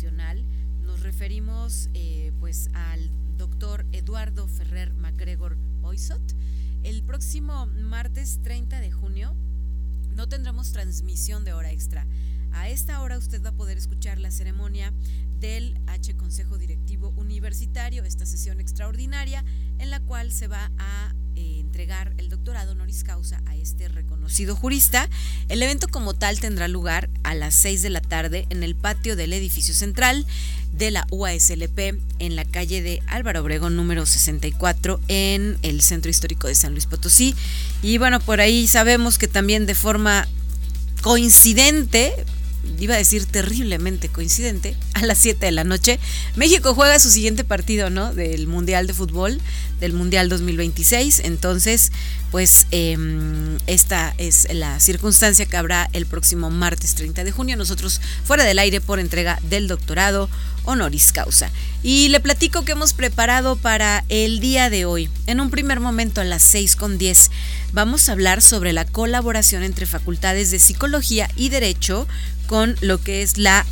internacional. Nos referimos pues al doctor Eduardo Ferrer MacGregor Oizot. El próximo martes 30 de junio no tendremos transmisión de Hora Extra. A esta hora usted va a poder escuchar la ceremonia del Consejo Directivo Universitario, esta sesión extraordinaria en la cual se va a entregar el doctorado honoris causa a este reconocido jurista. El evento como tal tendrá lugar a las 6 de la tarde en el patio del edificio central de la UASLP en la calle de Álvaro Obregón número 64 en el Centro Histórico de San Luis Potosí. Y bueno, por ahí sabemos que también de forma coincidente, iba a decir terriblemente coincidente, a las 7 de la noche, México juega su siguiente partido, ¿no? Del Mundial de Fútbol, del Mundial 2026. Entonces, pues esta es la circunstancia que habrá el próximo martes 30 de junio. Nosotros fuera del aire por entrega del doctorado honoris causa. Y le platico que hemos preparado para el día de hoy. En un primer momento a las 6:10 vamos a hablar sobre la colaboración entre facultades de Psicología y Derecho con lo que es las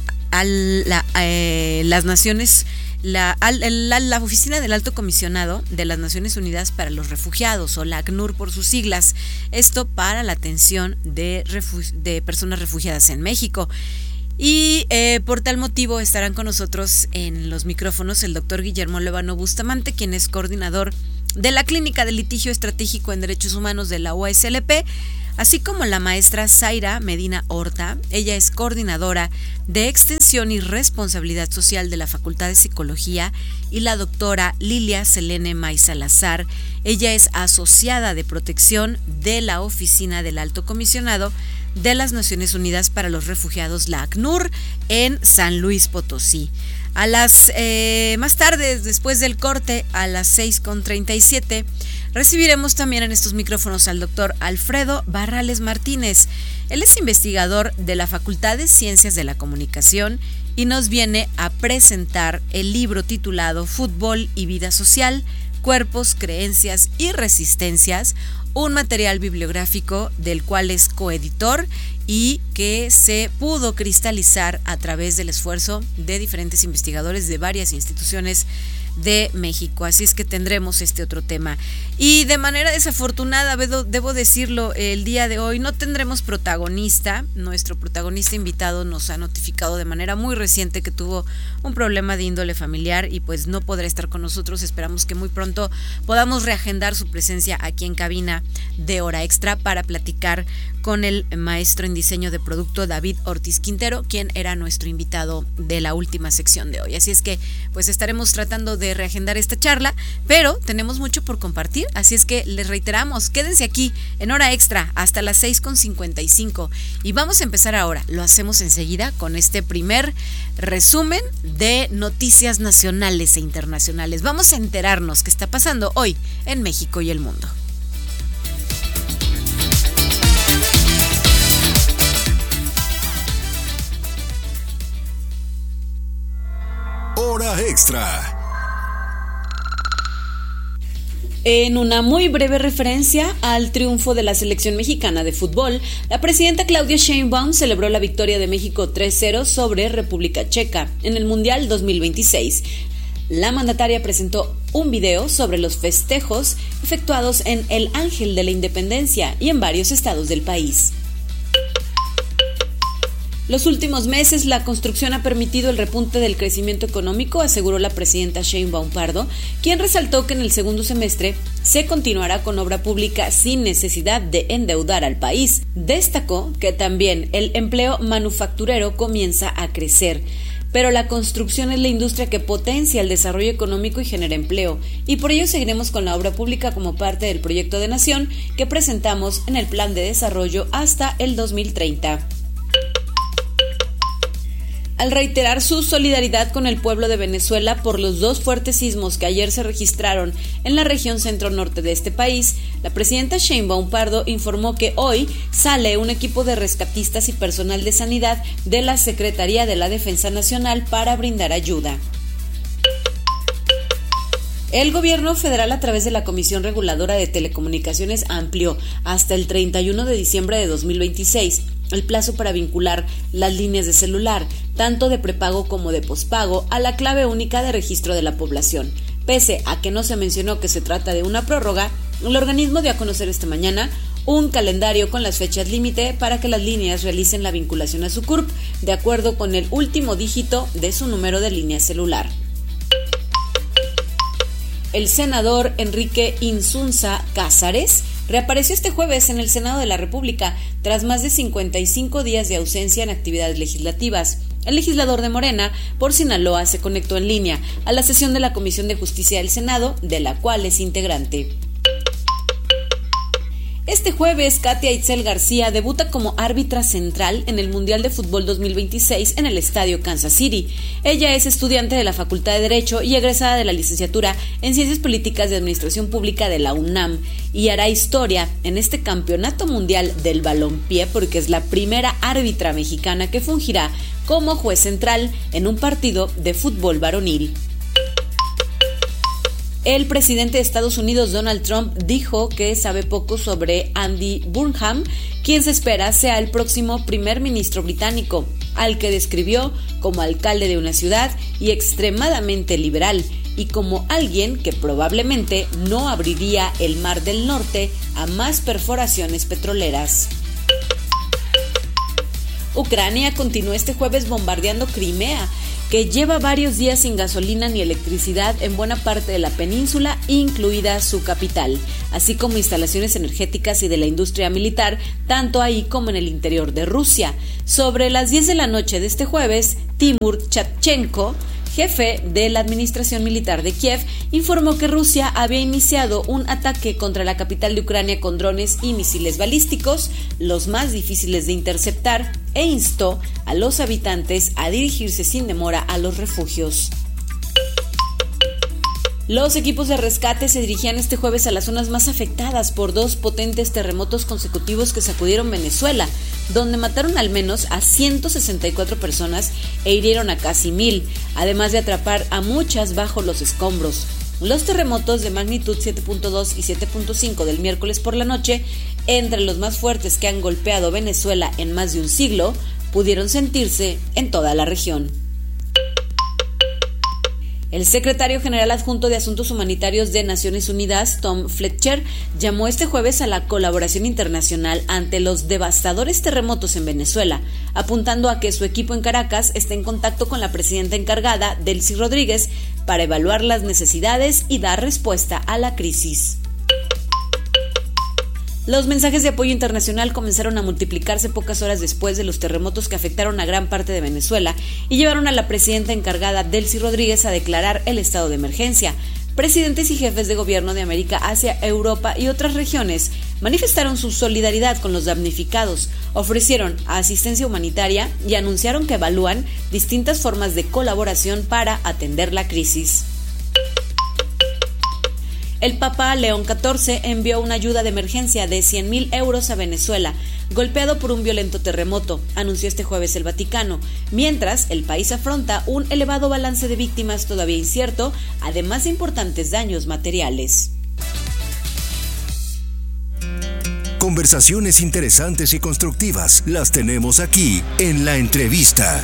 Naciones, la Oficina del Alto Comisionado de las Naciones Unidas para los Refugiados, o la ACNUR por sus siglas. Esto para la atención de personas refugiadas en México. Y por tal motivo estarán con nosotros en los micrófonos el doctor Guillermo Lébano Bustamante, quien es coordinador de la Clínica de Litigio Estratégico en Derechos Humanos de la UASLP, así como la maestra Zaira Medina Horta. Ella es coordinadora de Extensión y Responsabilidad Social de la Facultad de Psicología, y la doctora Lilia Selene May Salazar. Ella es asociada de protección de la Oficina del Alto Comisionado de las Naciones Unidas para los Refugiados, la ACNUR, en San Luis Potosí. A las más tarde, después del corte, a las 6:37, recibiremos también en estos micrófonos al doctor Alfredo Barrales Martínez. Él es investigador de la Facultad de Ciencias de la Comunicación y nos viene a presentar el libro titulado Fútbol y Vida Social, Cuerpos, Creencias y Resistencias, un material bibliográfico del cual es coeditor y que se pudo cristalizar a través del esfuerzo de diferentes investigadores de varias instituciones de México. Así es que tendremos este otro tema. Y de manera desafortunada, debo decirlo, el día de hoy no tendremos protagonista. Nuestro protagonista invitado nos ha notificado de manera muy reciente que tuvo un problema de índole familiar y pues no podrá estar con nosotros. Esperamos que muy pronto podamos reagendar su presencia aquí en cabina de Hora Extra para platicar con el maestro en diseño de producto David Ortiz Quintero, quien era nuestro invitado de la última sección de hoy. Así es que pues estaremos tratando de reagendar esta charla, pero tenemos mucho por compartir, así es que les reiteramos, quédense aquí en Hora Extra hasta las 6:55 y vamos a empezar ahora. Lo hacemos enseguida con este primer resumen de noticias nacionales e internacionales. Vamos a enterarnos qué está pasando hoy en México y el mundo. Hora Extra. En una muy breve referencia al triunfo de la selección mexicana de fútbol, la presidenta Claudia Sheinbaum celebró la victoria de México 3-0 sobre República Checa en el Mundial 2026. La mandataria presentó un video sobre los festejos efectuados en el Ángel de la Independencia y en varios estados del país. Los últimos meses, la construcción ha permitido el repunte del crecimiento económico, aseguró la presidenta Sheinbaum Pardo, quien resaltó que en el segundo semestre se continuará con obra pública sin necesidad de endeudar al país. Destacó que también el empleo manufacturero comienza a crecer, pero la construcción es la industria que potencia el desarrollo económico y genera empleo, y por ello seguiremos con la obra pública como parte del proyecto de nación que presentamos en el Plan de Desarrollo hasta el 2030. Al reiterar su solidaridad con el pueblo de Venezuela por los dos fuertes sismos que ayer se registraron en la región centro-norte de este país, la presidenta Sheinbaum Pardo informó que hoy sale un equipo de rescatistas y personal de sanidad de la Secretaría de la Defensa Nacional para brindar ayuda. El gobierno federal, a través de la Comisión Reguladora de Telecomunicaciones, amplió hasta el 31 de diciembre de 2026 el plazo para vincular las líneas de celular, tanto de prepago como de pospago, a la clave única de registro de la población. Pese a que no se mencionó que se trata de una prórroga, el organismo dio a conocer esta mañana un calendario con las fechas límite para que las líneas realicen la vinculación a su CURP de acuerdo con el último dígito de su número de línea celular. El senador Enrique Insunza Cázares reapareció este jueves en el Senado de la República tras más de 55 días de ausencia en actividades legislativas. El legislador de Morena por Sinaloa se conectó en línea a la sesión de la Comisión de Justicia del Senado, de la cual es integrante. Este jueves, Katia Itzel García debuta como árbitra central en el Mundial de Fútbol 2026 en el Estadio Kansas City. Ella es estudiante de la Facultad de Derecho y egresada de la licenciatura en Ciencias Políticas de Administración Pública de la UNAM y hará historia en este Campeonato Mundial del Balompié porque es la primera árbitra mexicana que fungirá como juez central en un partido de fútbol varonil. El presidente de Estados Unidos, Donald Trump, dijo que sabe poco sobre Andy Burnham, quien se espera sea el próximo primer ministro británico, al que describió como alcalde de una ciudad y extremadamente liberal, y como alguien que probablemente no abriría el Mar del Norte a más perforaciones petroleras. Ucrania continuó este jueves bombardeando Crimea, que lleva varios días sin gasolina ni electricidad en buena parte de la península, incluida su capital, así como instalaciones energéticas y de la industria militar, tanto ahí como en el interior de Rusia. Sobre las 10 de la noche de este jueves, Timur Chatchenko, jefe de la administración militar de Kiev, informó que Rusia había iniciado un ataque contra la capital de Ucrania con drones y misiles balísticos, los más difíciles de interceptar, e instó a los habitantes a dirigirse sin demora a los refugios. Los equipos de rescate se dirigían este jueves a las zonas más afectadas por dos potentes terremotos consecutivos que sacudieron Venezuela, donde mataron al menos a 164 personas e hirieron a casi 1,000, además de atrapar a muchas bajo los escombros. Los terremotos de magnitud 7.2 y 7.5 del miércoles por la noche, entre los más fuertes que han golpeado Venezuela en más de un siglo, pudieron sentirse en toda la región. El secretario general adjunto de Asuntos Humanitarios de Naciones Unidas, Tom Fletcher, llamó este jueves a la colaboración internacional ante los devastadores terremotos en Venezuela, apuntando a que su equipo en Caracas está en contacto con la presidenta encargada, Delcy Rodríguez, para evaluar las necesidades y dar respuesta a la crisis. Los mensajes de apoyo internacional comenzaron a multiplicarse pocas horas después de los terremotos que afectaron a gran parte de Venezuela y llevaron a la presidenta encargada Delcy Rodríguez a declarar el estado de emergencia. Presidentes y jefes de gobierno de América, Asia, Europa y otras regiones manifestaron su solidaridad con los damnificados, ofrecieron asistencia humanitaria y anunciaron que evalúan distintas formas de colaboración para atender la crisis. El Papa León XIV envió una ayuda de emergencia de 100,000 euros a Venezuela, golpeado por un violento terremoto, anunció este jueves el Vaticano, mientras el país afronta un elevado balance de víctimas todavía incierto, además de importantes daños materiales. Conversaciones interesantes y constructivas las tenemos aquí en La Entrevista.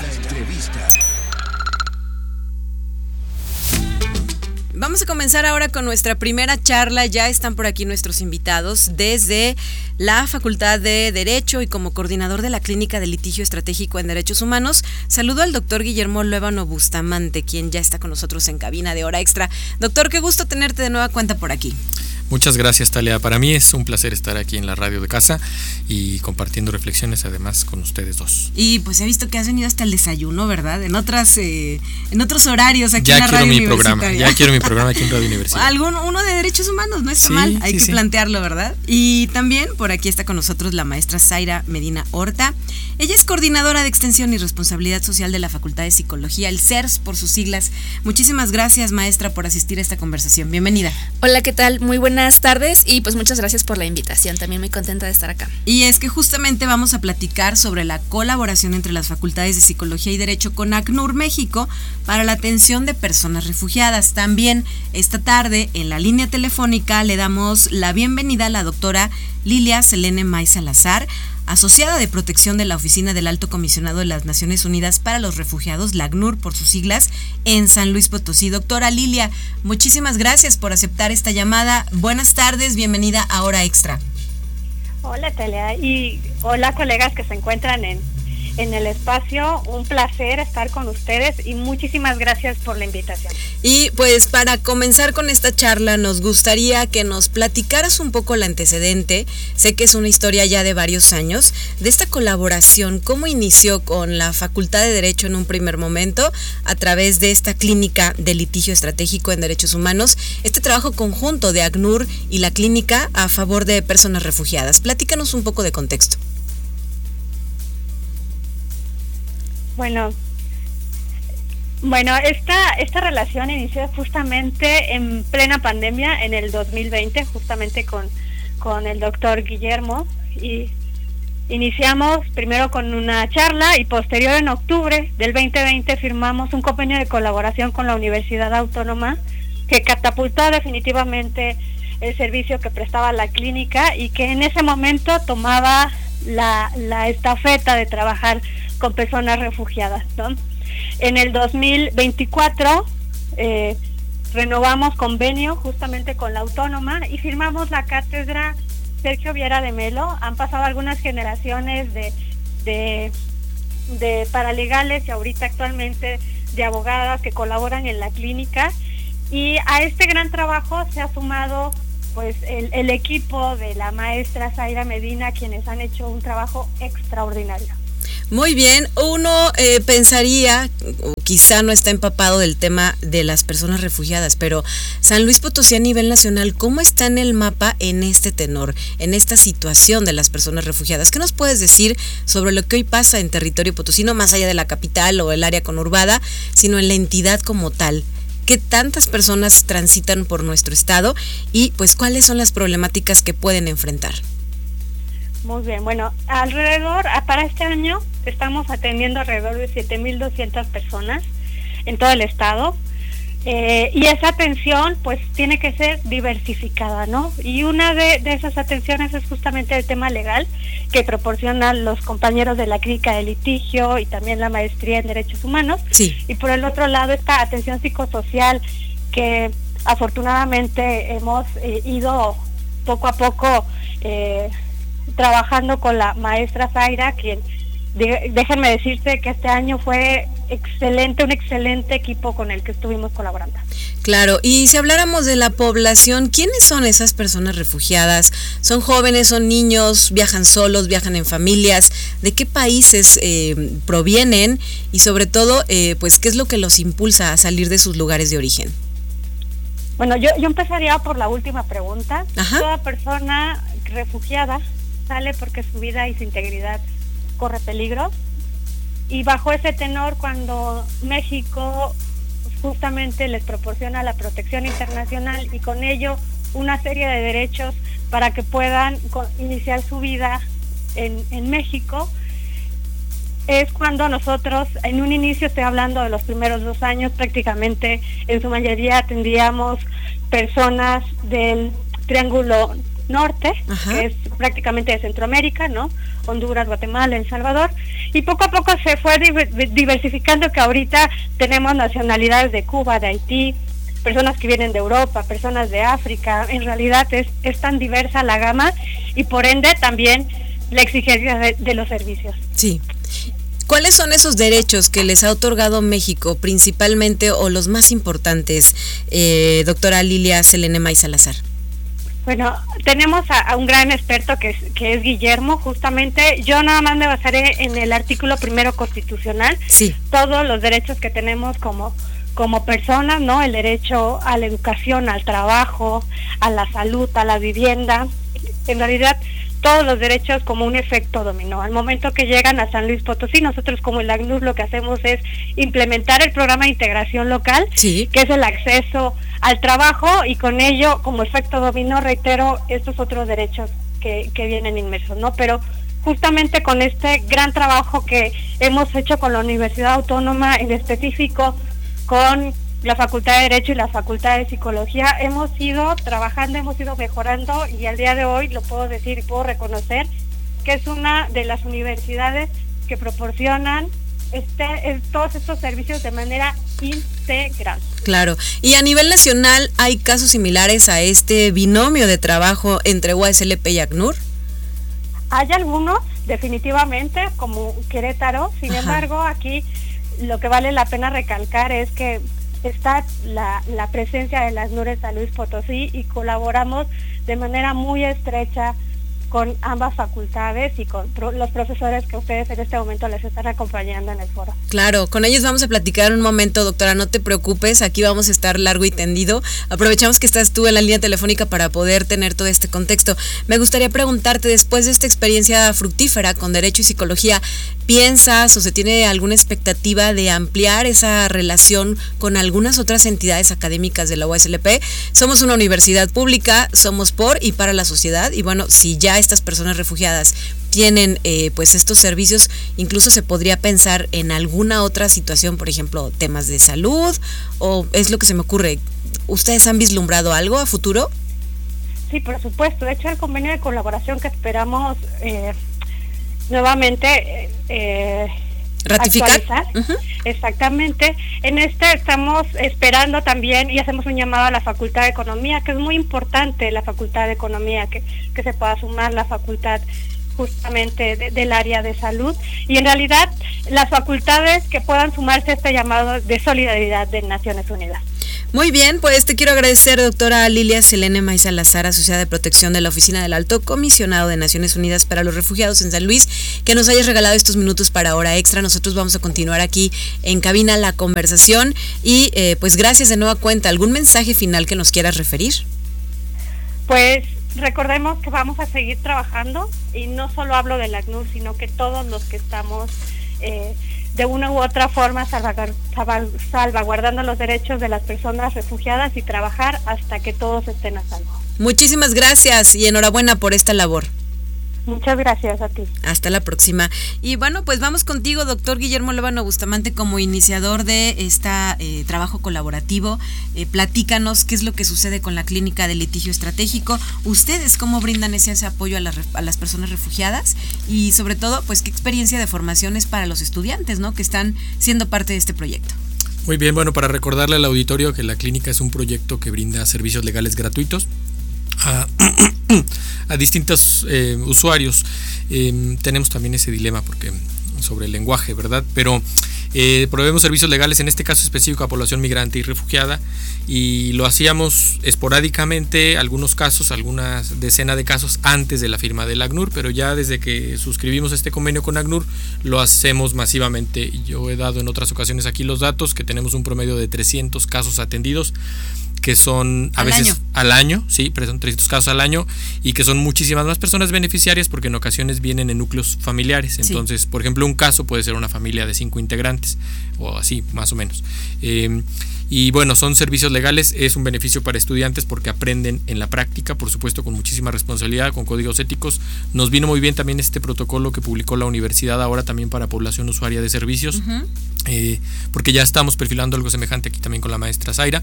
Vamos a comenzar ahora con nuestra primera charla. Ya están por aquí nuestros invitados desde la Facultad de Derecho y como coordinador de la Clínica de Litigio Estratégico en Derechos Humanos. Saludo al doctor Guillermo Luébano Bustamante, quien ya está con nosotros en cabina de Hora Extra. Doctor, qué gusto tenerte de nueva cuenta por aquí. Muchas gracias, Talia. Para mí es un placer estar aquí en la radio de casa y compartiendo reflexiones además con ustedes dos. Y pues he visto que has venido hasta el desayuno, ¿verdad? En otros horarios aquí en la radio universitaria. Ya quiero mi programa aquí en Radio Universitaria. Uno de derechos humanos, no está mal, hay que plantearlo, ¿verdad? Y también por aquí está con nosotros la maestra Zaira Medina Horta. Ella es coordinadora de Extensión y Responsabilidad Social de la Facultad de Psicología, el CERS por sus siglas. Muchísimas gracias, maestra, por asistir a esta conversación. Bienvenida. Hola, ¿qué tal? Muy buenas tardes y pues muchas gracias por la invitación. También muy contenta de estar acá. Y es que justamente vamos a platicar sobre la colaboración entre las facultades de Psicología y Derecho con ACNUR México para la atención de personas refugiadas. También esta tarde en la línea telefónica le damos la bienvenida a la doctora Lilia Selene May Salazar, asociada de protección de la Oficina del Alto Comisionado de las Naciones Unidas para los Refugiados, la ACNUR por sus siglas, en San Luis Potosí. Doctora Lilia, muchísimas gracias por aceptar esta llamada. Buenas tardes, bienvenida a Hora Extra. Hola, Talia, y hola, colegas que se encuentran en el espacio. Un placer estar con ustedes y muchísimas gracias por la invitación. Y pues para comenzar con esta charla nos gustaría que nos platicaras un poco el antecedente, sé que es una historia ya de varios años, de esta colaboración, cómo inició con la Facultad de Derecho en un primer momento a través de esta clínica de litigio estratégico en derechos humanos, este trabajo conjunto de ACNUR y la clínica a favor de personas refugiadas. Platícanos un poco de contexto. Bueno, esta relación inició justamente en plena pandemia, en el 2020, justamente con el doctor Guillermo, y iniciamos primero con una charla y posterior en octubre del 2020 firmamos un convenio de colaboración con la Universidad Autónoma que catapultó definitivamente el servicio que prestaba la clínica y que en ese momento tomaba la estafeta de trabajar con personas refugiadas, ¿no? En el 2024 renovamos convenio justamente con la Autónoma y firmamos la cátedra Sergio Viera de Melo. Han pasado algunas generaciones de paralegales y ahorita actualmente de abogadas que colaboran en la clínica, y a este gran trabajo se ha sumado pues el equipo de la maestra Zaira Medina, quienes han hecho un trabajo extraordinario. Muy bien, uno pensaría, o quizá no está empapado del tema de las personas refugiadas, pero San Luis Potosí a nivel nacional, ¿cómo está en el mapa en este tenor, en esta situación de las personas refugiadas? ¿Qué nos puedes decir sobre lo que hoy pasa en territorio potosino, más allá de la capital o el área conurbada, sino en la entidad como tal? ¿Qué tantas personas transitan por nuestro estado y pues cuáles son las problemáticas que pueden enfrentar? Muy bien, bueno, para este año estamos atendiendo alrededor de 7,200 personas en todo el estado, y esa atención pues tiene que ser diversificada, ¿no? Y una de esas atenciones es justamente el tema legal que proporcionan los compañeros de la clínica de litigio y también la maestría en derechos humanos. Sí. Y por el otro lado esta atención psicosocial que afortunadamente hemos ido poco a poco trabajando con la maestra Zaira, quien déjenme decirte que este año fue un excelente equipo con el que estuvimos colaborando. Claro, y si habláramos de la población, ¿quiénes son esas personas refugiadas? ¿Son jóvenes, son niños, viajan solos, viajan en familias? ¿De qué países provienen? Y sobre todo, pues, ¿qué es lo que los impulsa a salir de sus lugares de origen? Bueno, yo empezaría por la última pregunta. Ajá. Toda persona refugiada sale porque su vida y su integridad corre peligro, y bajo ese tenor, cuando México justamente les proporciona la protección internacional y con ello una serie de derechos para que puedan iniciar su vida en México, es cuando nosotros, en un inicio, estoy hablando de los primeros 2 años, prácticamente en su mayoría atendíamos personas del Triángulo Norte, Ajá. que es prácticamente de Centroamérica, ¿no? Honduras, Guatemala, El Salvador, y poco a poco se fue diversificando, que ahorita tenemos nacionalidades de Cuba, de Haití, personas que vienen de Europa, personas de África. En realidad es tan diversa la gama y por ende también la exigencia de los servicios. Sí. ¿Cuáles son esos derechos que les ha otorgado México principalmente, o los más importantes, doctora Lilia Selene May Salazar? Bueno, tenemos a un gran experto que es Guillermo, justamente. Yo nada más me basaré en el artículo primero constitucional. Sí. Todos los derechos que tenemos como personas, ¿no? El derecho a la educación, al trabajo, a la salud, a la vivienda. En realidad, todos los derechos como un efecto dominó. Al momento que llegan a San Luis Potosí, nosotros como el ACNUR lo que hacemos es implementar el programa de integración local, Sí. que es el acceso al trabajo, y con ello, como efecto dominó, reitero, estos otros derechos que vienen inmersos, ¿no? Pero justamente con este gran trabajo que hemos hecho con la Universidad Autónoma, en específico con la Facultad de Derecho y la Facultad de Psicología, hemos ido trabajando, hemos ido mejorando, y al día de hoy lo puedo decir y puedo reconocer que es una de las universidades que proporcionan todos estos servicios de manera integral. Claro. Y a nivel nacional, ¿hay casos similares a este binomio de trabajo entre UASLP y ACNUR? Hay algunos, definitivamente, como Querétaro. Sin embargo, aquí lo que vale la pena recalcar es que está la presencia de la ACNUR en San Luis Potosí y colaboramos de manera muy estrecha con ambas facultades y con los profesores que ustedes en este momento les están acompañando en el foro. Claro, con ellos vamos a platicar un momento, doctora, no te preocupes, aquí vamos a estar largo y tendido. Aprovechamos que estás tú en la línea telefónica para poder tener todo este contexto. Me gustaría preguntarte, después de esta experiencia fructífera con Derecho y Psicología, ¿piensas o se tiene alguna expectativa de ampliar esa relación con algunas otras entidades académicas de la UASLP? Somos una universidad pública, somos por y para la sociedad, y bueno, si ya estas personas refugiadas tienen pues estos servicios, incluso se podría pensar en alguna otra situación, por ejemplo, temas de salud, o es lo que se me ocurre. ¿Ustedes han vislumbrado algo a futuro? Sí, por supuesto. De hecho, el convenio de colaboración que esperamos nuevamente ratificar. Exactamente. En estamos esperando también y hacemos un llamado a la Facultad de Economía, que es muy importante la Facultad de Economía, que se pueda sumar la facultad justamente del área de salud, y en realidad las facultades que puedan sumarse a este llamado de solidaridad de Naciones Unidas. Muy bien, pues te quiero agradecer, doctora Lilia Selene May Salazar, asociada de protección de la Oficina del Alto Comisionado de Naciones Unidas para los Refugiados en San Luis, que nos hayas regalado estos minutos para Hora Extra. Nosotros vamos a continuar aquí en cabina la conversación y pues gracias de nueva cuenta. ¿Algún mensaje final que nos quieras referir? Pues recordemos que vamos a seguir trabajando, y no solo hablo del ACNUR, sino que todos los que estamos de una u otra forma salvaguardando los derechos de las personas refugiadas y trabajar hasta que todos estén a salvo. Muchísimas gracias y enhorabuena por esta labor. Muchas gracias a ti. Hasta la próxima. Y bueno, pues vamos contigo, doctor Guillermo Lébano Bustamante, como iniciador de este trabajo colaborativo. Platícanos qué es lo que sucede con la Clínica de Litigio Estratégico. ¿Ustedes cómo brindan ese apoyo a las personas refugiadas? Y sobre todo, pues qué experiencia de formación es para los estudiantes, ¿no?, que están siendo parte de este proyecto. Muy bien, bueno, para recordarle al auditorio que la clínica es un proyecto que brinda servicios legales gratuitos a distintos usuarios. Tenemos también ese dilema porque sobre el lenguaje, ¿verdad? Pero proveemos servicios legales, en este caso específico a población migrante y refugiada, y lo hacíamos esporádicamente, algunos casos, algunas decenas de casos antes de la firma del ACNUR, pero ya desde que suscribimos este convenio con ACNUR lo hacemos masivamente. Yo he dado en otras ocasiones aquí los datos, que tenemos un promedio de 300 casos atendidos, que son a veces al año, sí, pero son 300 casos al año, y que son muchísimas más personas beneficiarias porque en ocasiones vienen en núcleos familiares. Entonces, sí, por ejemplo, un caso puede ser una familia de 5 integrantes o así, más o menos. Y bueno, son servicios legales, es un beneficio para estudiantes porque aprenden en la práctica, por supuesto con muchísima responsabilidad, con códigos éticos. Nos vino muy bien también este protocolo que publicó la universidad ahora también para población usuaria de servicios, porque ya estamos perfilando algo semejante aquí también con la maestra Zaira,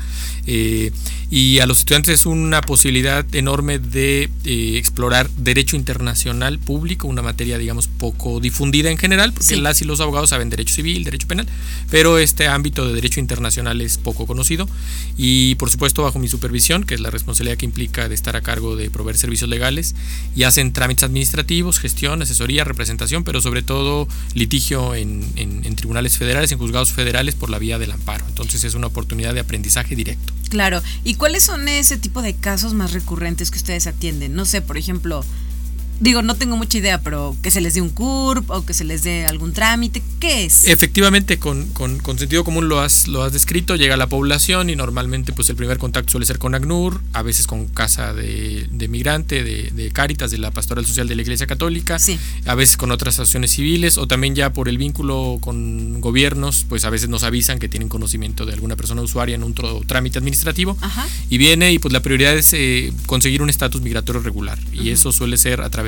y a los estudiantes es una posibilidad enorme de explorar derecho internacional público, una materia digamos poco difundida en general, porque las y los abogados saben derecho civil, derecho penal, pero este ámbito de derecho internacional es poco conocido, y por supuesto bajo mi supervisión, que es la responsabilidad que implica de estar a cargo de proveer servicios legales, y hacen trámites administrativos, gestión, asesoría, representación, pero sobre todo litigio en tribunales federales, en juzgados federales por la vía del amparo. Entonces es una oportunidad de aprendizaje directo. Claro. ¿Y cuáles son ese tipo de casos más recurrentes que ustedes atienden? No sé, por ejemplo, digo, no tengo mucha idea, pero que se les dé un CURP o que se les dé algún trámite, ¿qué es? Efectivamente, con sentido común lo has descrito, llega a la población y normalmente pues el primer contacto suele ser con ACNUR, a veces con Casa de Migrante, de Cáritas, de la Pastoral Social de la Iglesia Católica, a veces con otras asociaciones civiles, o también ya por el vínculo con gobiernos, pues a veces nos avisan que tienen conocimiento de alguna persona usuaria en un trámite administrativo, y viene y pues la prioridad es conseguir un estatus migratorio regular, y eso suele ser a través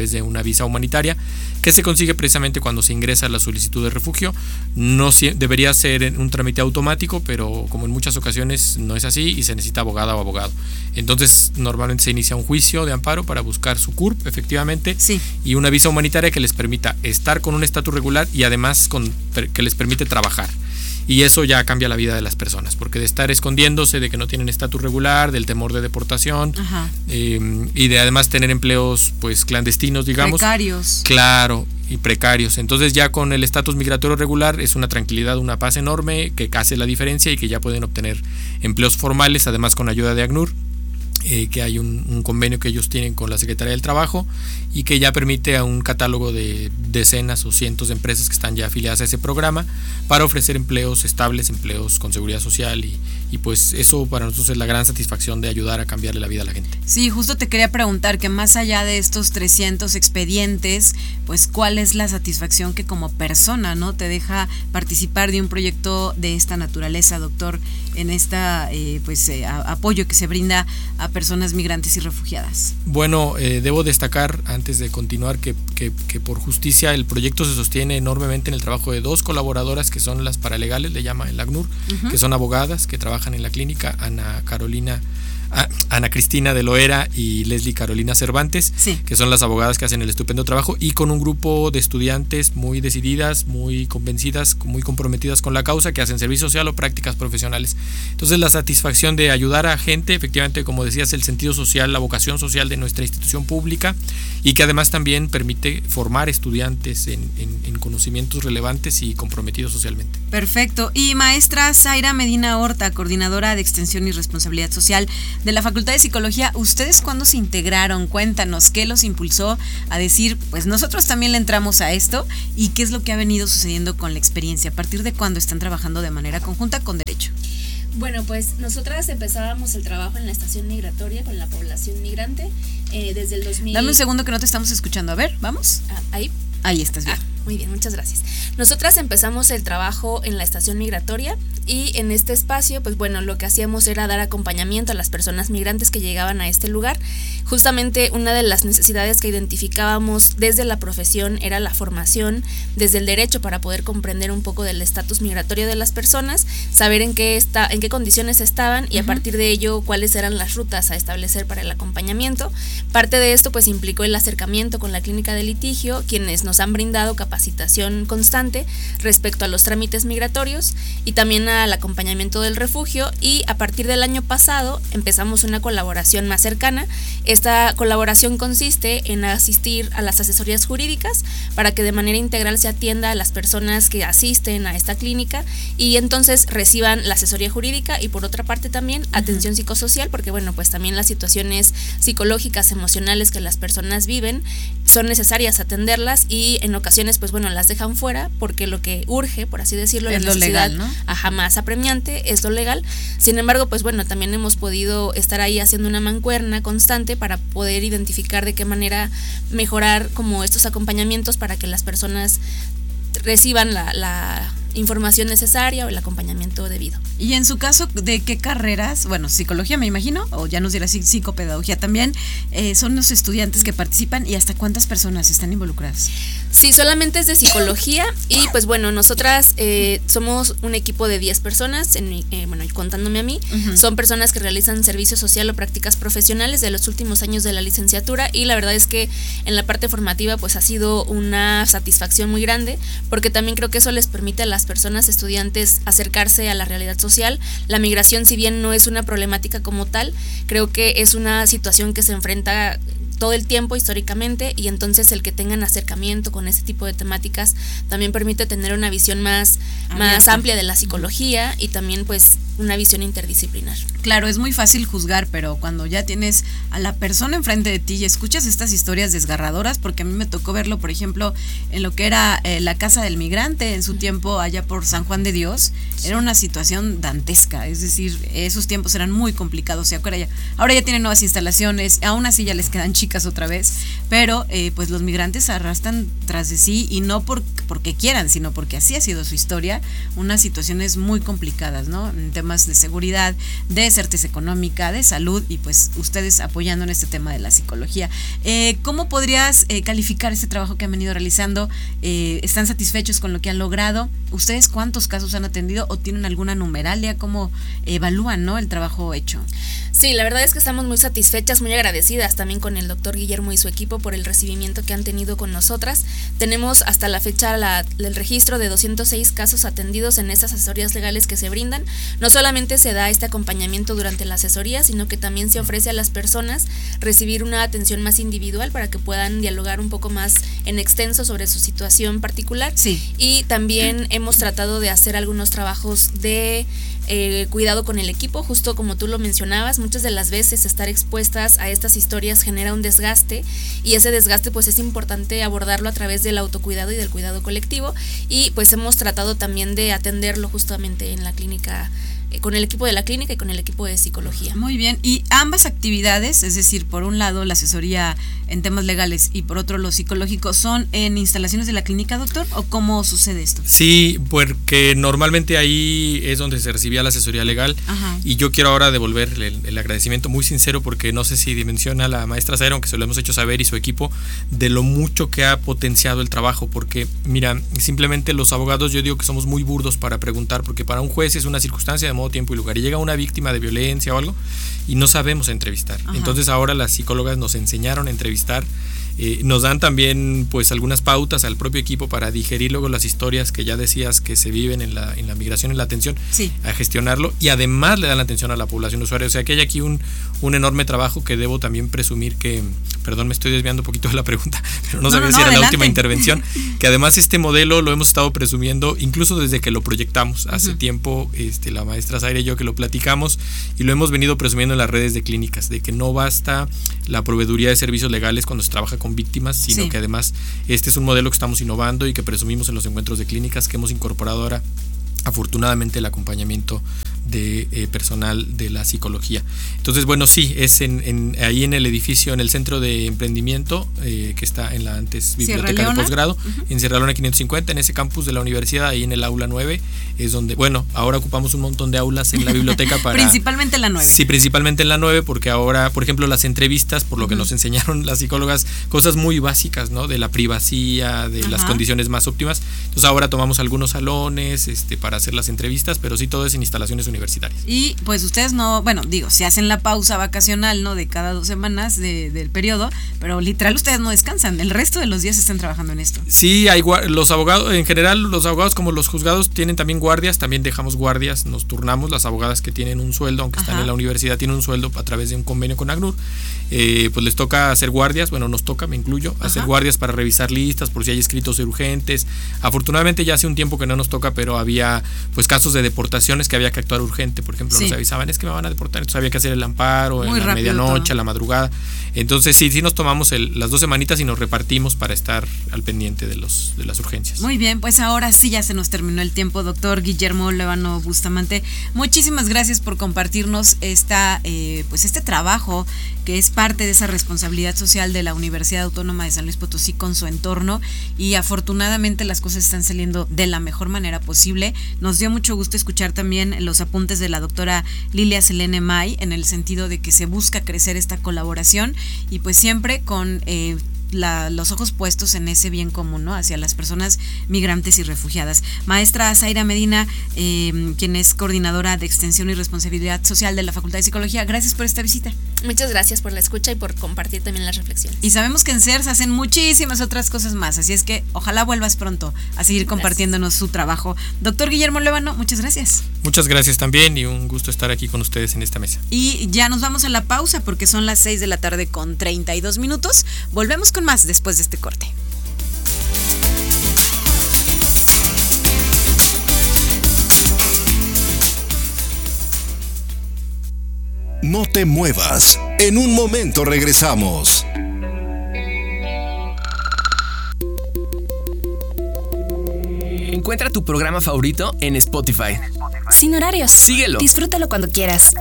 través de una visa humanitaria que se consigue precisamente cuando se ingresa la solicitud de refugio. No debería ser un trámite automático, pero como en muchas ocasiones no es así y se necesita abogada o abogado. Entonces normalmente se inicia un juicio de amparo para buscar su CURP, efectivamente, Sí. y una visa humanitaria que les permita estar con un estatus regular y además que les permite trabajar. Y eso ya cambia la vida de las personas, porque de estar escondiéndose de que no tienen estatus regular, del temor de deportación, Ajá. y de además tener empleos pues clandestinos, digamos. Precarios. Claro, y precarios. Entonces ya con el estatus migratorio regular es una tranquilidad, una paz enorme que hace la diferencia y que ya pueden obtener empleos formales, además con ayuda de ACNUR. Que hay un convenio que ellos tienen con la Secretaría del Trabajo y que ya permite a un catálogo de decenas o cientos de empresas que están ya afiliadas a ese programa para ofrecer empleos estables, empleos con seguridad social y pues eso para nosotros es la gran satisfacción de ayudar a cambiarle la vida a la gente. Sí, justo te quería preguntar que más allá de estos 300 expedientes, pues cuál es la satisfacción que como persona, ¿no?, te deja participar de un proyecto de esta naturaleza, doctor, en esta apoyo que se brinda a personas migrantes y refugiadas. Bueno, debo destacar antes de continuar que por justicia el proyecto se sostiene enormemente en el trabajo de 2 colaboradoras que son las paralegales, le llama el ACNUR, que son abogadas que trabajan en la clínica, Ana Cristina de Loera y Leslie Carolina Cervantes, Sí. que son las abogadas que hacen el estupendo trabajo, y con un grupo de estudiantes muy decididas, muy convencidas, muy comprometidas con la causa, que hacen servicio social o prácticas profesionales. Entonces la satisfacción de ayudar a gente, efectivamente, como decías, el sentido social, la vocación social de nuestra institución pública, y que además también permite formar estudiantes en conocimientos relevantes y comprometidos socialmente. Perfecto. Y maestra Zaira Medina Horta, coordinadora de Extensión y Responsabilidad Social de la Facultad de Psicología, ¿ustedes cuándo se integraron? Cuéntanos, ¿qué los impulsó a decir, pues nosotros también le entramos a esto? ¿Y qué es lo que ha venido sucediendo con la experiencia? ¿A partir de cuándo están trabajando de manera conjunta con Derecho? Bueno, pues nosotras empezábamos el trabajo en la estación migratoria con la población migrante desde el 2000. Dame un segundo que no te estamos escuchando. A ver, ¿vamos? Ahí. Ahí estás bien. Muy bien, muchas gracias. Nosotras empezamos el trabajo en la estación migratoria y en este espacio, pues bueno, lo que hacíamos era dar acompañamiento a las personas migrantes que llegaban a este lugar. Justamente una de las necesidades que identificábamos desde la profesión era la formación desde el derecho para poder comprender un poco del estatus migratorio de las personas, saber en qué condiciones estaban y a partir de ello cuáles eran las rutas a establecer para el acompañamiento. Parte de esto pues implicó el acercamiento con la clínica de litigio, quienes nos han brindado capacitación constante respecto a los trámites migratorios y también al acompañamiento del refugio, y a partir del año pasado empezamos una colaboración más cercana. Esta colaboración consiste en asistir a las asesorías jurídicas para que de manera integral se atienda a las personas que asisten a esta clínica y entonces reciban la asesoría jurídica y por otra parte también atención psicosocial, porque bueno, pues también las situaciones psicológicas, emocionales que las personas viven son necesarias atenderlas y en ocasiones pues bueno las dejan fuera porque lo que urge, por así decirlo, es la lo necesidad legal, ¿no? más apremiante es lo legal. Sin embargo, pues bueno, también hemos podido estar ahí haciendo una mancuerna constante para poder identificar de qué manera mejorar como estos acompañamientos para que las personas reciban la información necesaria o el acompañamiento debido. Y en su caso, ¿de qué carreras? Bueno, psicología me imagino, o ya nos dirá psicopedagogía también, son los estudiantes que participan y hasta cuántas personas están involucradas. Sí, solamente es de psicología y pues bueno, nosotras somos un equipo de 10 personas, contándome a mí, son personas que realizan servicio social o prácticas profesionales de los últimos años de la licenciatura y la verdad es que en la parte formativa pues ha sido una satisfacción muy grande porque también creo que eso les permite a las personas estudiantes acercarse a la realidad social. La migración, si bien no es una problemática como tal, creo que es una situación que se enfrenta todo el tiempo históricamente y entonces el que tengan acercamiento con este tipo de temáticas también permite tener una visión más amplia de la psicología y también pues una visión interdisciplinar. Claro, es muy fácil juzgar, pero cuando ya tienes a la persona enfrente de ti y escuchas estas historias desgarradoras, porque a mí me tocó verlo, por ejemplo, en lo que era la Casa del Migrante en su tiempo allá por San Juan de Dios, era una situación dantesca, es decir, esos tiempos eran muy complicados y ahora ya tienen nuevas instalaciones, aún así ya les quedan chicas otra vez, pero pues los migrantes arrastran tras de sí y no porque quieran, sino porque así ha sido su historia día unas situaciones muy complicadas, ¿no? En temas de seguridad, de certeza económica, de salud, y pues ustedes apoyando en este tema de la psicología. ¿Cómo podrías calificar este trabajo que han venido realizando? ¿Están satisfechos con lo que han logrado? ¿Ustedes cuántos casos han atendido o tienen alguna numeralia? ¿Cómo evalúan, ¿no?, el trabajo hecho? Sí, la verdad es que estamos muy satisfechas, muy agradecidas también con el doctor Guillermo y su equipo por el recibimiento que han tenido con nosotras. Tenemos hasta la fecha el registro de 206 casos atendidos en estas asesorías legales que se brindan. No solamente se da este acompañamiento durante la asesoría, sino que también se ofrece a las personas recibir una atención más individual para que puedan dialogar un poco más en extenso sobre su situación particular. Sí. Y también hemos tratado de hacer algunos trabajos de cuidado con el equipo, justo como tú lo mencionabas. Muchas de las veces estar expuestas a estas historias genera un desgaste, y ese desgaste pues es importante abordarlo a través del autocuidado y del cuidado colectivo, y pues hemos tratado también de atenderlo justamente en la clínica, con el equipo de la clínica y con el equipo de psicología. Muy bien, y ambas actividades, es decir, por un lado la asesoría en temas legales y por otro lo psicológico, ¿son en instalaciones de la clínica, doctor? ¿O cómo sucede esto? Sí, porque normalmente ahí es donde se recibía la asesoría legal. Ajá. Y yo quiero ahora devolverle el agradecimiento muy sincero, porque no sé si dimensiona la maestra Zaira, aunque se lo hemos hecho saber, y su equipo, de lo mucho que ha potenciado el trabajo, porque mira, simplemente los abogados, yo digo que somos muy burdos para preguntar, porque para un juez es una circunstancia de modo, tiempo y lugar, y llega una víctima de violencia o algo y no sabemos entrevistar. Ajá. Entonces ahora las psicólogas nos enseñaron a entrevistar. Nos dan también pues algunas pautas al propio equipo para digerir luego las historias que ya decías que se viven en la migración, en la atención, sí, a gestionarlo, y además le dan la atención a la población usuaria. O sea que hay aquí un enorme trabajo que debo también presumir que, perdón, me estoy desviando un poquito de la pregunta, pero no sabía si era adelante. la última intervención, que además este modelo lo hemos estado presumiendo incluso desde que lo proyectamos hace tiempo, la maestra Zaira y yo, que lo platicamos, y lo hemos venido presumiendo en las redes de clínicas, de que no basta la proveeduría de servicios legales cuando se trabaja con víctimas, sino que además este es un modelo que estamos innovando y que presumimos en los encuentros de clínicas, que hemos incorporado ahora afortunadamente el acompañamiento de personal de la psicología. Entonces, bueno, sí, es ahí en el edificio, en el centro de emprendimiento, que está en la antes biblioteca de posgrado, en Sierra Leona 550, en ese campus de la universidad, ahí en el aula 9, es donde, bueno, ahora ocupamos un montón de aulas en la biblioteca para... Principalmente en la 9. Sí, principalmente en la 9, porque ahora, por ejemplo, las entrevistas, por lo que nos enseñaron las psicólogas, cosas muy básicas, ¿no? De la privacidad, de las condiciones más óptimas. Entonces ahora tomamos algunos salones para hacer las entrevistas, pero sí todo es en instalaciones universitarias. Y pues ustedes no, bueno, digo, se hacen la pausa vacacional, ¿no?, de cada 2 semanas del periodo, pero literal ustedes no descansan, el resto de los días están trabajando en esto. Sí, hay los abogados, en general los abogados como los juzgados tienen también guardias, también dejamos guardias, nos turnamos. Las abogadas que tienen un sueldo, aunque están en la universidad, tienen un sueldo a través de un convenio con ACNUR, pues les toca hacer guardias, bueno, nos toca, me incluyo, hacer guardias para revisar listas por si hay escritos urgentes. Afortunadamente ya hace un tiempo que no nos toca, pero había pues casos de deportaciones que había que actuar urgente. Por ejemplo, nos avisaban, es que me van a deportar, entonces había que hacer el amparo muy en la medianoche, a la madrugada. Entonces sí nos tomamos las 2 semanitas y nos repartimos para estar al pendiente de las urgencias. Muy bien, pues ahora sí ya se nos terminó el tiempo, doctor Guillermo Lévano Bustamante. Muchísimas gracias por compartirnos este trabajo que es parte de esa responsabilidad social de la Universidad Autónoma de San Luis Potosí con su entorno, y afortunadamente las cosas están saliendo de la mejor manera posible. Nos dio mucho gusto escuchar también los apuntes de la doctora Lilia Selene May, en el sentido de que se busca crecer esta colaboración y pues siempre con los ojos puestos en ese bien común, ¿no?, hacia las personas migrantes y refugiadas. Maestra Zaira Medina, quien es coordinadora de Extensión y Responsabilidad Social de la Facultad de Psicología, gracias por esta visita. Muchas gracias por la escucha y por compartir también las reflexiones. Y sabemos que en CERS hacen muchísimas otras cosas más, así es que ojalá vuelvas pronto a seguir compartiéndonos su trabajo. Doctor Guillermo Lévano, muchas gracias. Muchas gracias también, y un gusto estar aquí con ustedes en esta mesa. Y ya nos vamos a la pausa porque son las 6 de la tarde con 32 minutos. Volvemos con más después de este corte. No te muevas. En un momento regresamos. Encuentra tu programa favorito en Spotify. Sin horarios. Síguelo. Disfrútalo cuando quieras.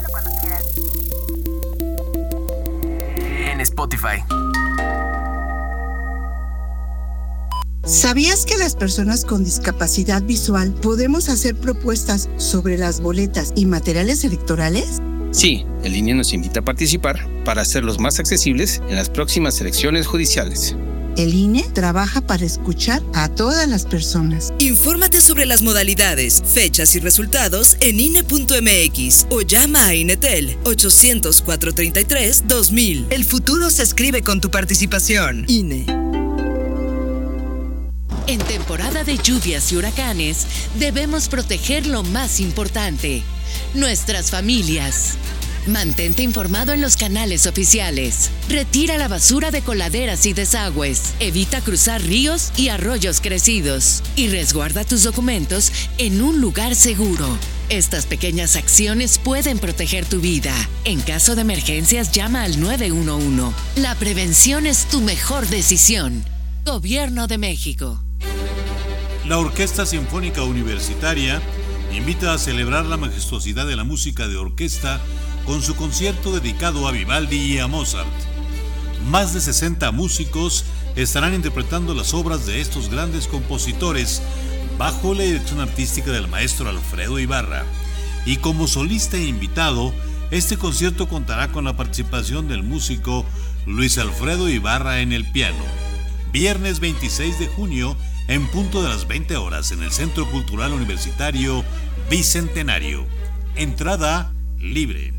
En Spotify. ¿Sabías que las personas con discapacidad visual podemos hacer propuestas sobre las boletas y materiales electorales? Sí, el INE nos invita a participar para hacerlos más accesibles en las próximas elecciones judiciales. El INE trabaja para escuchar a todas las personas. Infórmate sobre las modalidades, fechas y resultados en INE.mx o llama a INETEL 800-433-2000. El futuro se escribe con tu participación. INE. En temporada de lluvias y huracanes, debemos proteger lo más importante, nuestras familias. Mantente informado en los canales oficiales. Retira la basura de coladeras y desagües. Evita cruzar ríos y arroyos crecidos. Y resguarda tus documentos en un lugar seguro. Estas pequeñas acciones pueden proteger tu vida. En caso de emergencias, llama al 911. La prevención es tu mejor decisión. Gobierno de México. La Orquesta Sinfónica Universitaria invita a celebrar la majestuosidad de la música de orquesta con su concierto dedicado a Vivaldi y a Mozart. Más de 60 músicos estarán interpretando las obras de estos grandes compositores bajo la dirección artística del maestro Alfredo Ibarra. Y como solista e invitado, este concierto contará con la participación del músico Luis Alfredo Ibarra en el piano. Viernes 26 de junio, en punto de las 20 horas, en el Centro Cultural Universitario Bicentenario. Entrada libre.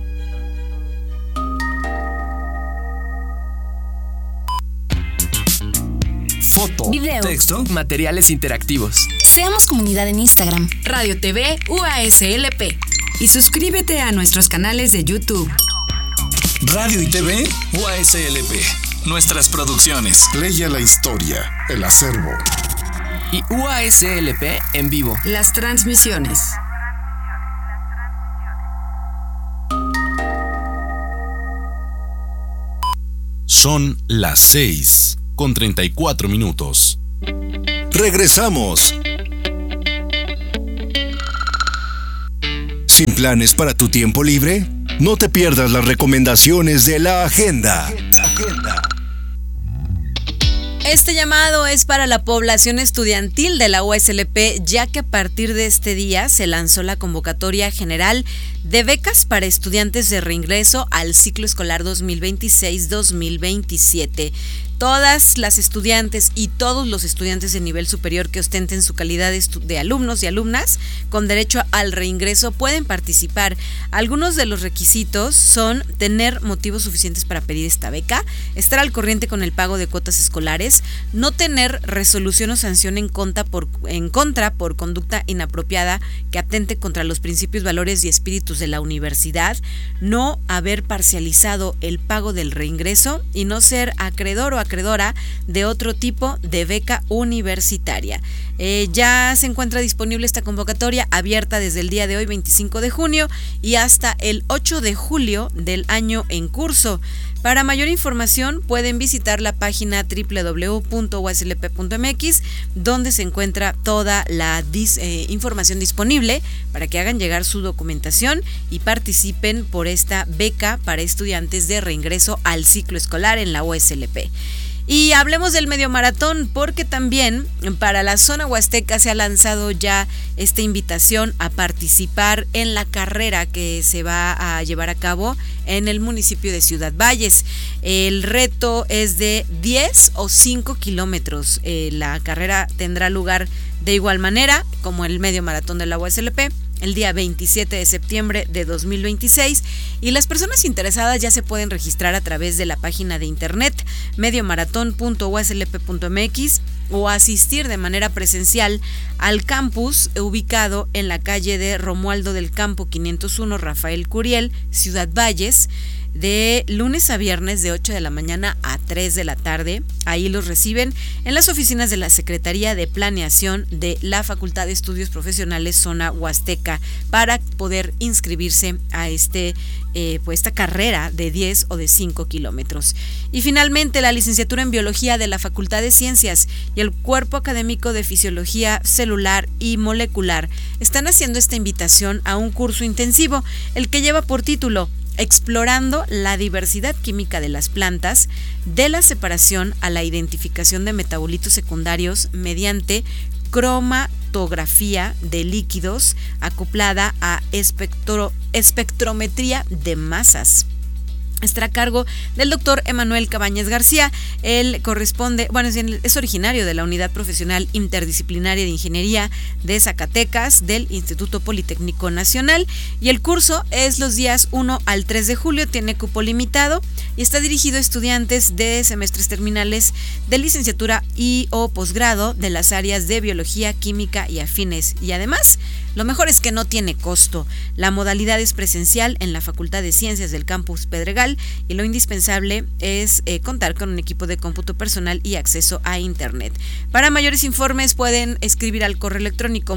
Foto, video, texto, materiales interactivos. Seamos comunidad en Instagram. Radio TV UASLP. Y suscríbete a nuestros canales de YouTube. Radio y TV UASLP. Nuestras producciones. Leia la historia, el acervo. Y UASLP en vivo. Las transmisiones. Son las 6:34. Regresamos. ¿Sin planes para tu tiempo libre? No te pierdas las recomendaciones de la agenda. Este llamado es para la población estudiantil de la UASLP, ya que a partir de este día se lanzó la convocatoria general de becas para estudiantes de reingreso al ciclo escolar 2026-2027. Todas las estudiantes y todos los estudiantes de nivel superior que ostenten su calidad de alumnos y alumnas con derecho al reingreso pueden participar. Algunos de los requisitos son tener motivos suficientes para pedir esta beca, estar al corriente con el pago de cuotas escolares, no tener resolución o sanción en contra por conducta inapropiada que atente contra los principios, valores y espíritus de la universidad, no haber parcializado el pago del reingreso y no ser acreedor o acreedora de otro tipo de beca universitaria. Ya se encuentra disponible esta convocatoria abierta desde el día de hoy, 25 de junio, y hasta el 8 de julio del año en curso. Para mayor información pueden visitar la página www.uaslp.mx, donde se encuentra toda la información disponible para que hagan llegar su documentación y participen por esta beca para estudiantes de reingreso al ciclo escolar en la UASLP. Y hablemos del medio maratón, porque también para la zona huasteca se ha lanzado ya esta invitación a participar en la carrera que se va a llevar a cabo en el municipio de Ciudad Valles. El reto es de 10 o 5 kilómetros. La carrera tendrá lugar de igual manera como el medio maratón de la UASLP el día 27 de septiembre de 2026, y las personas interesadas ya se pueden registrar a través de la página de internet mediomaratón.uaslp.mx o asistir de manera presencial al campus ubicado en la calle de Romualdo del Campo 501 Rafael Curiel, Ciudad Valles, de lunes a viernes de 8 de la mañana a 3 de la tarde. Ahí los reciben en las oficinas de la Secretaría de Planeación de la Facultad de Estudios Profesionales Zona Huasteca para poder inscribirse a esta carrera de 10 o de 5 kilómetros. Y finalmente, la licenciatura en Biología de la Facultad de Ciencias y el Cuerpo Académico de Fisiología Celular y Molecular están haciendo esta invitación a un curso intensivo, el que lleva por título explorando la diversidad química de las plantas, de la separación a la identificación de metabolitos secundarios mediante cromatografía de líquidos acoplada a espectrometría de masas. Está a cargo del doctor Emanuel Cabañas García. Él es originario de la Unidad Profesional Interdisciplinaria de Ingeniería de Zacatecas del Instituto Politécnico Nacional, y el curso es los días 1 al 3 de julio, tiene cupo limitado y está dirigido a estudiantes de semestres terminales de licenciatura y o posgrado de las áreas de biología, química y afines, y además lo mejor es que no tiene costo. La modalidad es presencial en la Facultad de Ciencias del Campus Pedregal, y lo indispensable es contar con un equipo de cómputo personal y acceso a internet. Para mayores informes pueden escribir al correo electrónico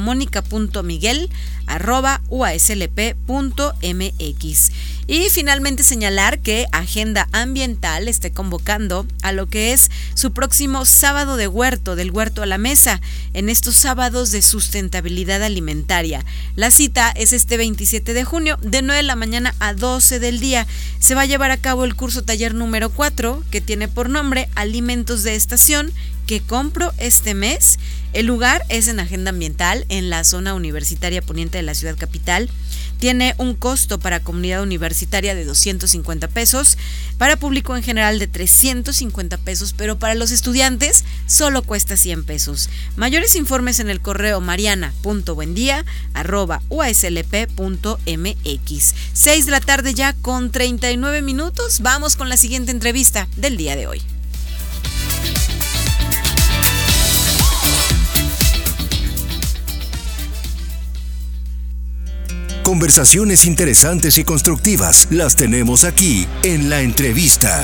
monica.miguel@uaslp.mx. Y finalmente señalar que Agenda Ambiental está convocando a lo que es su próximo sábado de huerto, del huerto a la mesa, en estos sábados de sustentabilidad alimentaria. La cita es este 27 de junio, de 9 de la mañana a 12 del día. Se va a llevar a cabo el curso taller número 4, que tiene por nombre Alimentos de Estación, que compro este mes. El lugar es en Agenda Ambiental, en la zona universitaria poniente de la ciudad capital. Tiene un costo para comunidad universitaria de 250 pesos, para público en general de 350 pesos, pero para los estudiantes solo cuesta 100 pesos. Mayores informes en el correo mariana.buendia@uaslp.mx. 6 de la tarde ya con 39 minutos. Vamos con la siguiente entrevista del día de hoy. Conversaciones interesantes y constructivas las tenemos aquí en La Entrevista.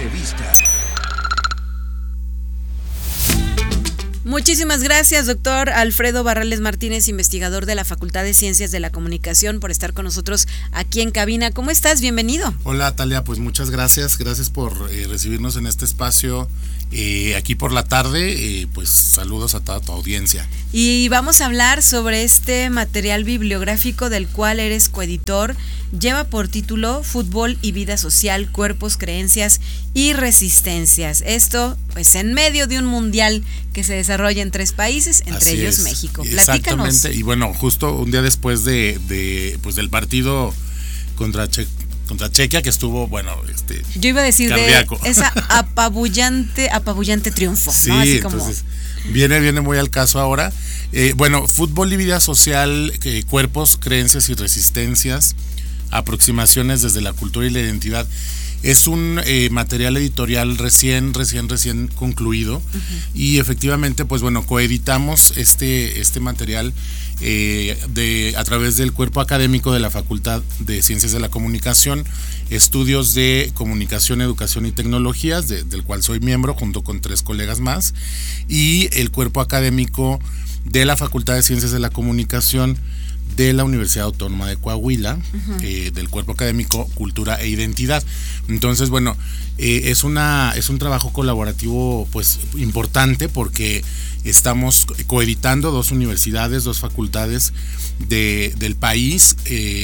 Muchísimas gracias, doctor Alfredo Barrales Martínez, investigador de la Facultad de Ciencias de la Comunicación, por estar con nosotros aquí en cabina. ¿Cómo estás? Bienvenido. Hola, Talia, pues muchas gracias. Gracias por recibirnos en este espacio aquí por la tarde. Pues saludos a toda tu audiencia. Y vamos a hablar sobre este material bibliográfico del cual eres coeditor. Lleva por título Fútbol y Vida Social, Cuerpos, Creencias y Resistencias. Esto pues en medio de un mundial que se desarrolla en 3 países, entre Así ellos es. México. Exactamente. Platícanos. Y bueno, justo un día después pues del partido contra Chequia, que estuvo, yo iba a decir cardíaco. de esa apabullante triunfo, sí, ¿no? Así como entonces viene muy al caso ahora. Fútbol y Vida Social, Cuerpos, Creencias y Resistencias, aproximaciones desde la cultura y la identidad. Es un material editorial recién concluido. Uh-huh. Y efectivamente, coeditamos este material a través del cuerpo académico de la Facultad de Ciencias de la Comunicación, Estudios de Comunicación, Educación y Tecnologías, del cual soy miembro junto con 3 colegas más, y el cuerpo académico de la Facultad de Ciencias de la Comunicación de la Universidad Autónoma de Coahuila, uh-huh. Del cuerpo académico Cultura e Identidad. Entonces, es un trabajo colaborativo pues importante, porque estamos coeditando 2 universidades, 2 facultades del país,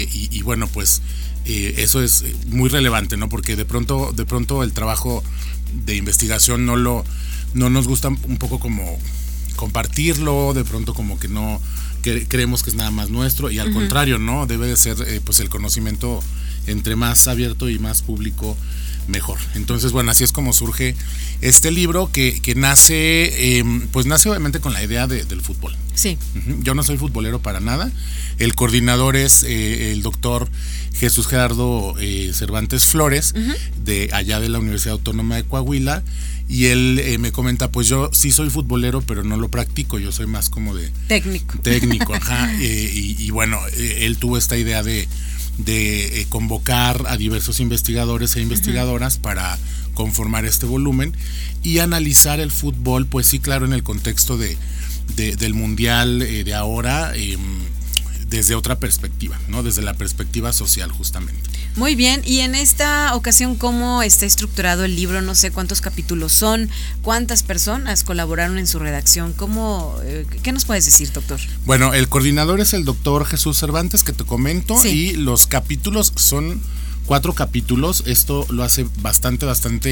eso es muy relevante, ¿no? Porque de pronto el trabajo de investigación no nos gusta un poco como compartirlo, de pronto como que no creemos que es nada más nuestro, y al uh-huh. contrario, ¿no? Debe de ser el conocimiento entre más abierto y más público, mejor. Entonces, así es como surge este libro que nace obviamente con la idea del fútbol. Sí. Uh-huh. Yo no soy futbolero para nada. El coordinador es el doctor Jesús Gerardo Cervantes Flores, uh-huh. de allá de la Universidad Autónoma de Coahuila. Y él me comenta, pues yo sí soy futbolero, pero no lo practico, yo soy más como de técnico, ajá. Él tuvo esta idea de convocar a diversos investigadores e investigadoras, uh-huh. para conformar este volumen y analizar el fútbol, pues sí, claro, en el contexto del mundial de ahora, desde otra perspectiva, ¿no? Desde la perspectiva social, justamente. Muy bien, y en esta ocasión, ¿cómo está estructurado el libro? No sé cuántos capítulos son, cuántas personas colaboraron en su redacción, ¿qué nos puedes decir, doctor? El coordinador es el doctor Jesús Cervantes, que te comento, sí. Y los capítulos son 4 capítulos. Esto lo hace bastante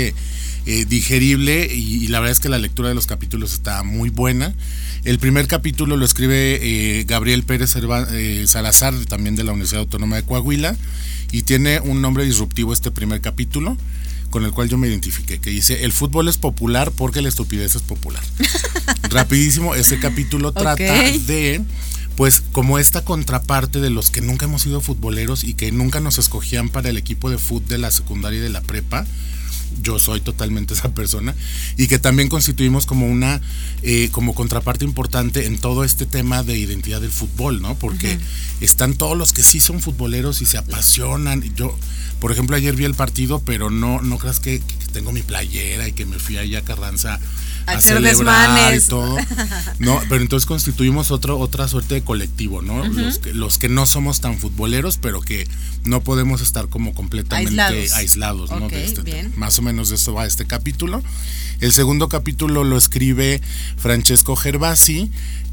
digerible y la verdad es que la lectura de los capítulos está muy buena. El primer capítulo lo escribe Gabriel Pérez Salazar, también de la Universidad Autónoma de Coahuila, y tiene un nombre disruptivo este primer capítulo, con el cual yo me identifiqué, que dice: el fútbol es popular porque la estupidez es popular. Rapidísimo, ese capítulo trata de, pues, como esta contraparte de los que nunca hemos sido futboleros y que nunca nos escogían para el equipo de fútbol de la secundaria y de la prepa. Yo soy totalmente esa persona, y que también constituimos como una como contraparte importante en todo este tema de identidad del fútbol, ¿no? Porque están todos los que sí son futboleros y se apasionan. Yo, por ejemplo, ayer vi el partido, pero no creas que tengo mi playera y que me fui ahí a Carranza a celebrar y todo. No, pero entonces constituimos otra suerte de colectivo, ¿no? Los que no somos tan futboleros, pero que no podemos estar como completamente aislados, ¿no? Okay, de bien. Más o menos de eso va este capítulo. El segundo capítulo lo escribe Francesco Gervasi,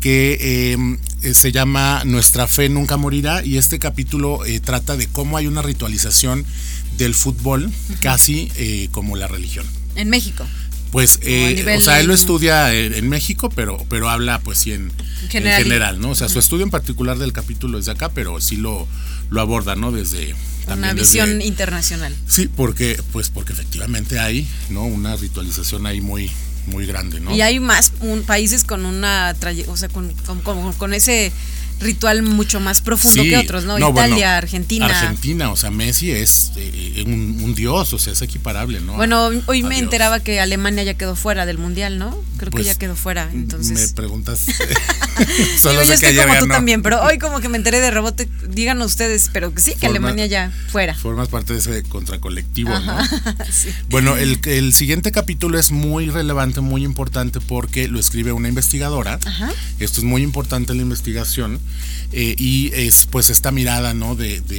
que se llama Nuestra fe nunca morirá, y este capítulo trata de cómo hay una ritualización del fútbol, casi como la religión. En México. Pues, o sea, él lo estudia en México, pero habla pues sí en general, ¿no? O sea, su estudio en particular del capítulo es de acá, pero sí lo aborda, ¿no? Desde una visión internacional. Sí, porque efectivamente hay, ¿no? Una ritualización ahí muy grande, ¿no? Y hay más países con una o sea, con ese ritual mucho más profundo que otros, ¿no? Italia, Argentina, o sea, Messi es un dios, o sea, es equiparable, ¿no? Bueno, hoy me enteraba que Alemania ya quedó fuera del mundial, ¿no? Creo que ya quedó fuera, entonces. Me preguntas. Solo yo estoy como tú también, pero hoy como que me enteré de rebote. Díganos ustedes, pero que sí, que Alemania ya fuera. Formas parte de ese contracolectivo, ¿no? Sí. Bueno, el siguiente capítulo es muy relevante, muy importante, porque lo escribe una investigadora. Ajá. Esto es muy importante en la investigación. Y es pues esta mirada, ¿no?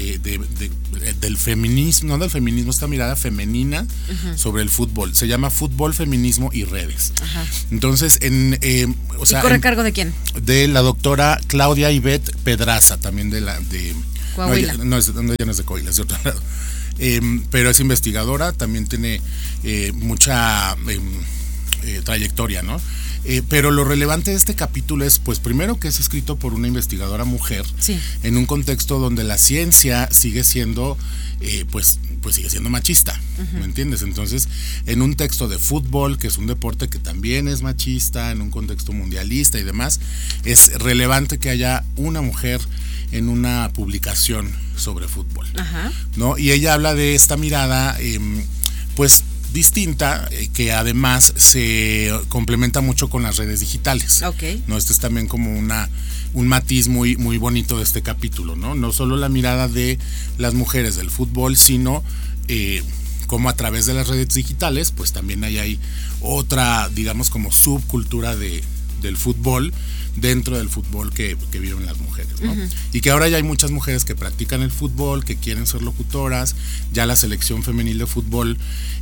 del feminismo, no del feminismo, esta mirada femenina sobre el fútbol. Se llama Fútbol, Feminismo y Redes. Ajá. Entonces, o sea, ¿y corre a cargo de quién? De la doctora Claudia Ivette Pedraza, también de Coahuila. Ella no es de Coahuila, es de otro lado. Pero es investigadora, también tiene mucha trayectoria, ¿no? Pero lo relevante de este capítulo es, pues, primero que es escrito por una investigadora mujer, sí, en un contexto donde la ciencia sigue siendo, pues sigue siendo machista, ¿me entiendes? Entonces, en un texto de fútbol, que es un deporte que también es machista, en un contexto mundialista y demás, es relevante que haya una mujer en una publicación sobre fútbol, ¿no? Y ella habla de esta mirada, pues, distinta, que además se complementa mucho con las redes digitales. Okay. ¿No? Este es también como un matiz muy bonito de este capítulo, ¿no? No solo la mirada de las mujeres del fútbol, sino como a través de las redes digitales, pues también hay otra, digamos, como subcultura del fútbol, dentro del fútbol que viven las mujeres, ¿no? Y que ahora ya hay muchas mujeres que practican el fútbol, que quieren ser locutoras. Ya la selección femenil de fútbol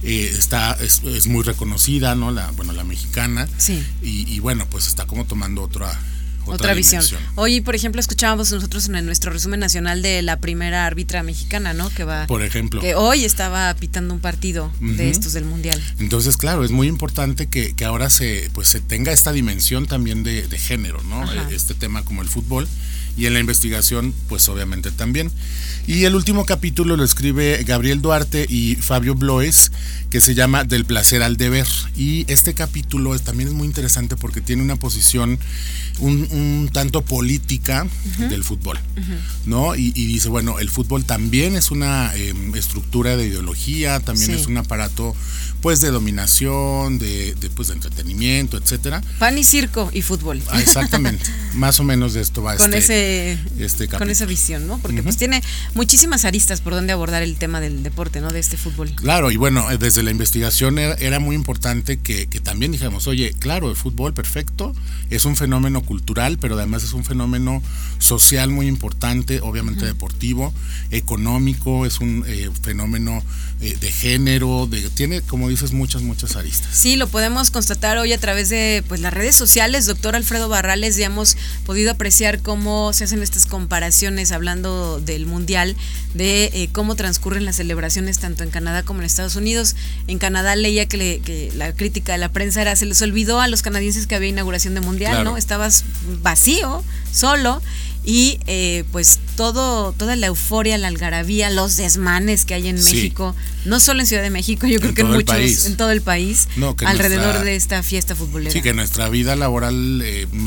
es muy reconocida, ¿no? La mexicana. Sí. Y bueno, pues está como tomando otra visión. Hoy, por ejemplo, escuchábamos nosotros en nuestro resumen nacional de la primera árbitra mexicana, ¿no? Por ejemplo. Que hoy estaba pitando un partido de estos del Mundial. Entonces, claro, es muy importante que ahora se tenga esta dimensión también de género, ¿no? Este tema como el fútbol. Y en la investigación, pues obviamente también. Y el último capítulo lo escribe Gabriel Duarte y Fabio Bloes, que se llama Del placer al deber. Y este capítulo también es muy interesante porque tiene una posición un tanto política del fútbol, ¿no? Y dice, bueno, el fútbol también es una estructura de ideología, también es un aparato, pues, de dominación, de entretenimiento, etcétera. Pan y circo y fútbol. Exactamente. Más o menos de esto va con este capítulo. Con esa visión, ¿no? Porque pues tiene muchísimas aristas por donde abordar el tema del deporte, ¿no? De este fútbol. Claro, y bueno, desde la investigación era muy importante que también dijéramos, oye, claro, el fútbol, perfecto, es un fenómeno cultural cultural, pero además es un fenómeno social muy importante, obviamente deportivo, económico, es un fenómeno de género, tiene, como dices, muchas aristas. Sí, lo podemos constatar hoy a través de pues las redes sociales. Doctor Alfredo Barrales, ya hemos podido apreciar cómo se hacen estas comparaciones hablando del Mundial, de cómo transcurren las celebraciones tanto en Canadá como en Estados Unidos. En Canadá leía que la crítica de la prensa era, se les olvidó a los canadienses que había inauguración de Mundial, claro, ¿no? Estabas vacío, solo. Y pues toda la euforia, la algarabía, los desmanes que hay en México, no solo en Ciudad de México, yo creo que en todo el país, alrededor de esta fiesta futbolera. Sí, que nuestra vida laboral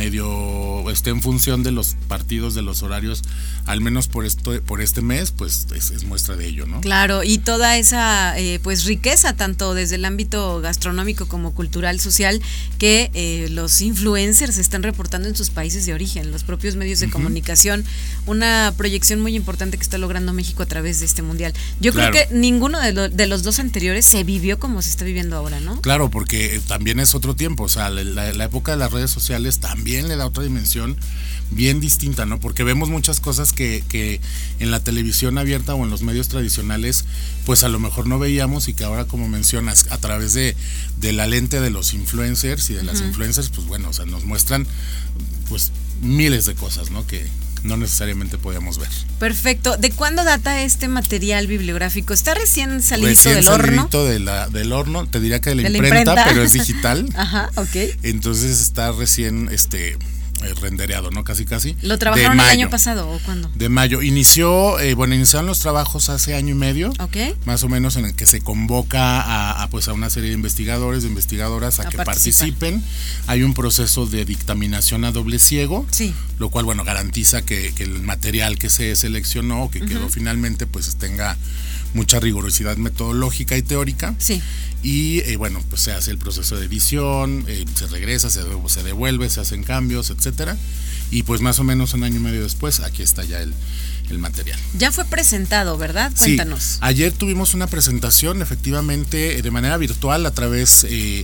medio esté en función de los partidos, de los horarios, al menos por este mes, pues es muestra de ello, ¿no? Claro, y toda esa pues riqueza, tanto desde el ámbito gastronómico como cultural, social, que los influencers están reportando en sus países de origen, los propios medios de comunicación. Una proyección muy importante que está logrando México a través de este Mundial. Yo creo que ninguno de los dos anteriores se vivió como se está viviendo ahora, ¿no? Claro, porque también es otro tiempo, o sea, la época de las redes sociales también le da otra dimensión bien distinta, ¿no? Porque vemos muchas cosas que en la televisión abierta o en los medios tradicionales, pues a lo mejor no veíamos y que ahora, como mencionas, a través de la lente de los influencers y de las influencers, pues bueno, o sea, nos muestran pues miles de cosas, ¿no? Que no necesariamente podíamos ver. Perfecto. ¿De cuándo data este material bibliográfico? ¿Está recién salidito del horno? Del horno, te diría que de la imprenta, pero es digital. Ajá, ok. Entonces está recién rendereado, ¿no? Casi. ¿Lo trabajaron el año pasado o cuándo? De mayo. Iniciaron los trabajos hace año y medio, más o menos, en el que se convoca a una serie de investigadores, de investigadoras a que participen. Hay un proceso de dictaminación a doble ciego, lo cual, bueno, garantiza que el material que se seleccionó, que quedó finalmente, pues tenga mucha rigurosidad metodológica y teórica. Sí. Y bueno, pues se hace el proceso de edición, se regresa, se devuelve, se hacen cambios, etcétera. Y pues más o menos un año y medio después, aquí está ya el material. Ya fue presentado, ¿verdad? Cuéntanos. Sí, ayer tuvimos una presentación, efectivamente, de manera virtual, a través,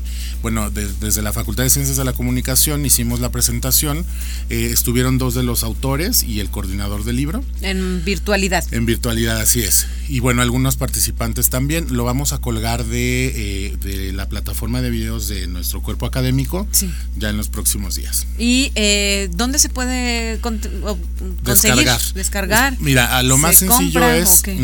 desde la Facultad de Ciencias de la Comunicación hicimos la presentación. Estuvieron 2 de los autores y el coordinador del libro. En virtualidad. En virtualidad, así es. Y bueno, algunos participantes también. Lo vamos a colgar de la plataforma de videos de nuestro cuerpo académico ya en los próximos días. ¿Y dónde se puede conseguir? Descargar. Mira, lo más sencillo es